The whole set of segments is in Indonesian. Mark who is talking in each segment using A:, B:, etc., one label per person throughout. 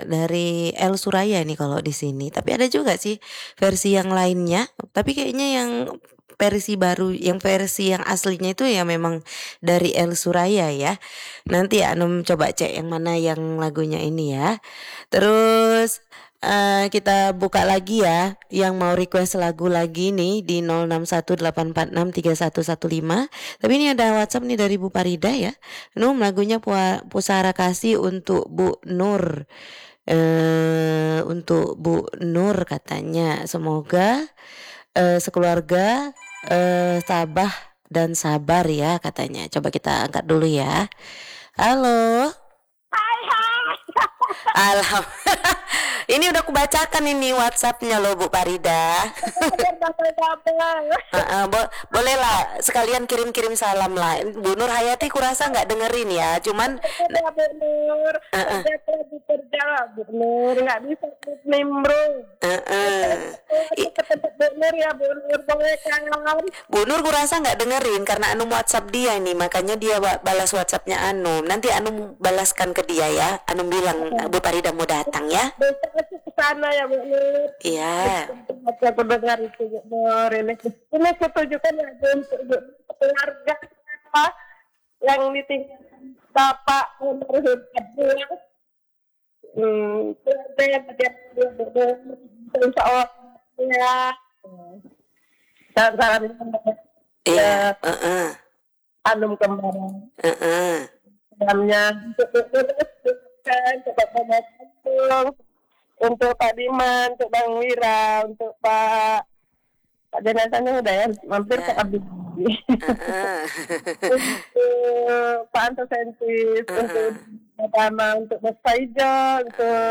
A: dari El Suraya nih kalau di sini. Tapi ada juga sih versi yang lainnya, tapi kayaknya yang versi baru, yang versi yang aslinya itu ya memang dari El Suraya ya. Nanti Anum coba cek yang mana yang lagunya ini ya. Terus kita buka lagi ya yang mau request lagu lagi nih di 0618463115. Tapi ini ada WhatsApp nih dari Bu Parida ya. Lagunya Pusara Kasih untuk Bu Nur. Untuk Bu Nur katanya semoga sekeluarga tabah dan sabar ya katanya. Coba kita angkat dulu ya. Halo.
B: Hai.
A: Alhamdulillah. Ini udah kubacakan ini WhatsAppnya loh Bu Parida. Boleh lah sekalian kirim-kirim salam lah. Bu Nur Hayati kurasa nggak dengerin ya, cuman
B: Bu Nur, saya lagi kerja Bu Nur, nggak bisa nimbrung. Ketemu Bu Nur ya Bu Nur, boleh kan?
A: Bu Nur kurasa nggak dengerin karena Anum WhatsApp dia nih, makanya dia balas WhatsAppnya Anum. Nanti Anum balaskan ke dia ya. Anum bilang Bu Parida mau datang ya.
B: Besok ke sana ya Bu Nur.
A: Iya.
B: Aku dengar itu Bu Nur ini kutujukan lagu untuk keluarga apa yang ditinggalkan Bapak Umar Abdullah. Keluarga yang insya Allah ya. Salam
A: Iya.
B: Anum kemarin. Salamnya untuk Pak Diman, untuk Bang Wira, untuk Pak Jonathan udah ya mampir ke Abdi. Untuk Pak Anto Sentis, untuk Pertama, untuk Mas Faijo,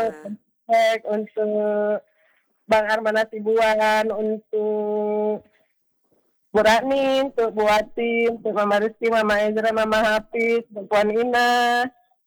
B: untuk Bang Arman Asibuan, untuk Bu Rani, untuk Bu Wati, untuk Mama Rizky, Mama Ezra, Mama Hafiz, untuk Puan Ina,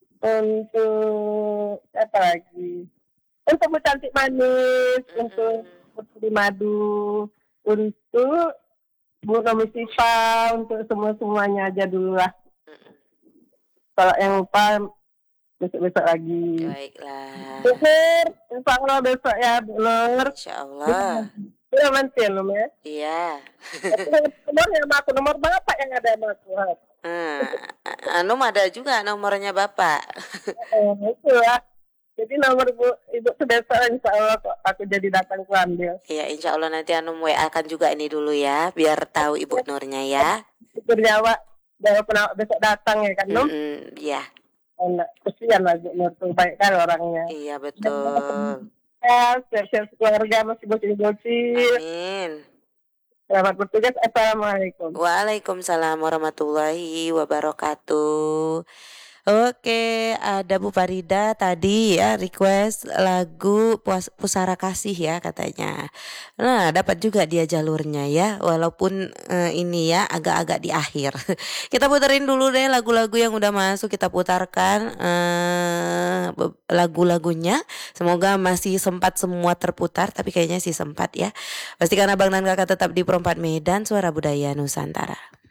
B: untuk apa lagi? Untuk Bu Cantik Manis, untuk Bu Madu, untuk Bu Nomi Siva, untuk semuanya aja dulu lah. Kalau yang lupa besok lagi.
A: Baiklah.
B: Bu Nur, insya Allah besok ya Bu Nur.
A: Insya Allah.
B: Udah mantin loh ya.
A: Iya.
B: Nomor bapak yang ada sama aku.
A: Anum ada juga nomornya Bapak.
B: Itu lah. Jadi nomor Ibu sudah insya Allah kok aku jadi datang ku ambil.
A: Iya, insya Allah nanti Anum WA kan juga ini dulu ya, biar tahu Ibu Nurnya ya.
B: Syukur Jawa pernah besok datang ya kan Num?
A: Iya.
B: Enak, kesian lah Bu Nur tuh, baik kan orangnya.
A: Iya betul.
B: Siap-siap keluarga masih bocil-bocil.
A: Amin.
B: Selamat bertugas. Assalamualaikum.
A: Waalaikumsalam warahmatullahi wabarakatuh. Oke, ada Bu Farida tadi ya request lagu Pusara Kasih ya katanya. Nah, dapat juga dia jalurnya ya, walaupun ini ya agak-agak di akhir. Kita puterin dulu deh lagu-lagu yang udah masuk, kita putarkan lagu-lagunya. Semoga masih sempat semua terputar, tapi kayaknya sih sempat ya. Pastikan Abang dan Kakak tetap di Perempat Medan, Suara Budaya Nusantara.